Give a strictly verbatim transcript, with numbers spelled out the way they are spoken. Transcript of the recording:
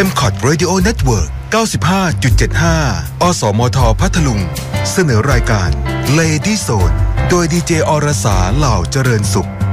เอ็ม ซี โอ ที Radio Network เก้าสิบห้าจุดเจ็ดห้า อสมทพัทลุงเสนอรายการ Lady Zone โดยดีเจอรสาเหล่าเจริญสุข